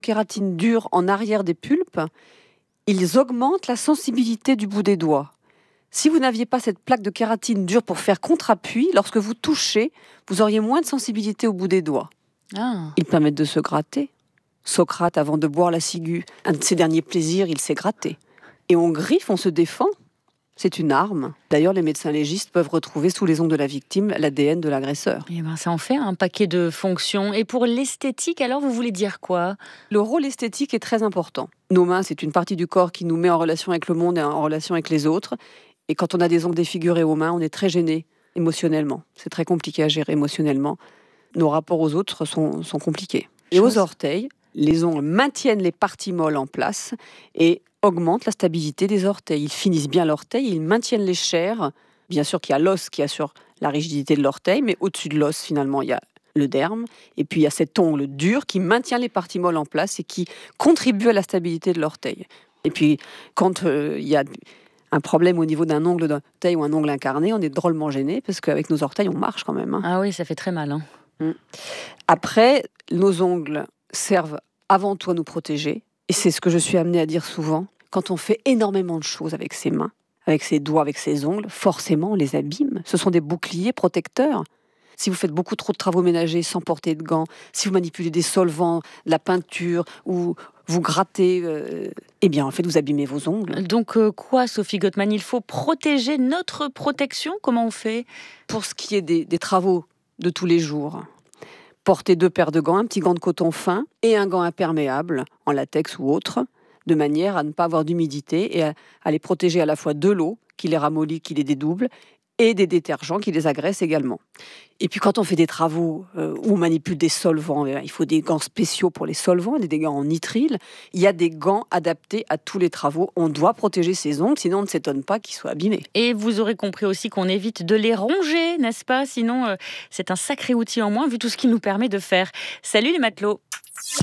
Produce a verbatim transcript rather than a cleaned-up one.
Kératine dure en arrière des pulpes, ils augmentent la sensibilité du bout des doigts. Si vous n'aviez pas cette plaque de kératine dure pour faire contre-appui, lorsque vous touchez, vous auriez moins de sensibilité au bout des doigts. Ah. Ils permettent de se gratter. Socrate, avant de boire la ciguë, un de ses derniers plaisirs, il s'est gratté. Et on griffe, on se défend. C'est une arme. D'ailleurs, les médecins légistes peuvent retrouver sous les ongles de la victime l'A D N de l'agresseur. Eh ben, ça en fait un paquet de fonctions. Et pour l'esthétique, alors, vous voulez dire quoi ? Le rôle esthétique est très important. Nos mains, c'est une partie du corps qui nous met en relation avec le monde et en relation avec les autres. Et quand on a des ongles défigurés aux mains, on est très gêné émotionnellement. C'est très compliqué à gérer émotionnellement. Nos rapports aux autres sont, sont compliqués. Et Chose. aux orteils, les ongles maintiennent les parties molles en place et augmentent la stabilité des orteils. Ils finissent bien l'orteil, ils maintiennent les chairs. Bien sûr qu'il y a l'os qui assure la rigidité de l'orteil, mais au-dessus de l'os, finalement, il y a le derme. Et puis, il y a cet ongle dur qui maintient les parties molles en place et qui contribue à la stabilité de l'orteil. Et puis, quand euh, il y a un problème au niveau d'un ongle d'orteil ou un ongle incarné, on est drôlement gêné parce qu'avec nos orteils, on marche quand même. Hein. Ah oui, ça fait très mal. Hein. Mmh. Après, nos ongles servent avant tout à nous protéger. Et c'est ce que je suis amenée à dire souvent. Quand on fait énormément de choses avec ses mains, avec ses doigts, avec ses ongles, forcément, on les abîme. Ce sont des boucliers protecteurs. Si vous faites beaucoup trop de travaux ménagers sans porter de gants, si vous manipulez des solvants, de la peinture, ou vous grattez, euh, eh bien, en fait, vous abîmez vos ongles. Donc euh, quoi, Sophie Gottman ? Il faut protéger notre protection ? Comment on fait ? Pour ce qui est des, des travaux de tous les jours, portez deux paires de gants, un petit gant de coton fin et un gant imperméable, en latex ou autre, de manière à ne pas avoir d'humidité et à, à les protéger à la fois de l'eau, qui les ramollit, qui les dédouble, et des détergents qui les agressent également. Et puis quand on fait des travaux euh, où on manipule des solvants, eh bien, il faut des gants spéciaux pour les solvants, des gants en nitrile. Il y a des gants adaptés à tous les travaux. On doit protéger ses ongles, sinon on ne s'étonne pas qu'ils soient abîmés. Et vous aurez compris aussi qu'on évite de les ronger, n'est-ce pas ? Sinon, euh, c'est un sacré outil en moins, vu tout ce qu'il nous permet de faire. Salut les matelots !